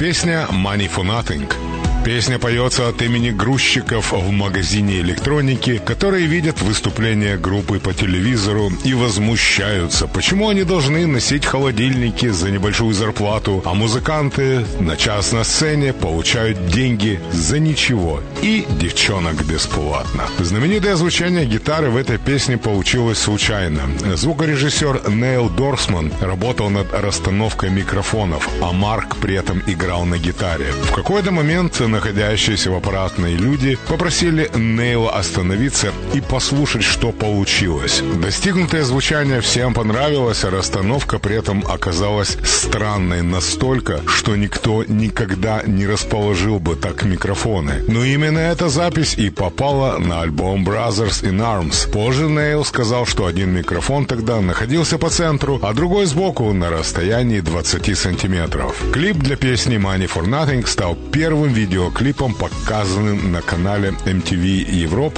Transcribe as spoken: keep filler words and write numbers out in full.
Песня «Money for Nothing». Песня поется от имени грузчиков в магазине электроники, которые видят выступление группы по телевизору и возмущаются, почему они должны носить холодильники за небольшую зарплату, а музыканты на час на сцене получают деньги за ничего и девчонок бесплатно. Знаменитое звучание гитары в этой песне получилось случайно. Звукорежиссер Нейл Дорсман работал над расстановкой микрофонов, а Марк при этом играл на гитаре. В какой-то момент находящиеся в аппаратной люди попросили Нейла остановиться и послушать, что получилось. Достигнутое звучание всем понравилось, а расстановка при этом оказалась странной настолько, что никто никогда не расположил бы так микрофоны. Но именно эта запись и попала на альбом Brothers in Arms. Позже Нейл сказал, что один микрофон тогда находился по центру, а другой сбоку на расстоянии двадцати сантиметров. Клип для песни Money for Nothing стал первым видео клипом, показанным на канале эм ти ви Европа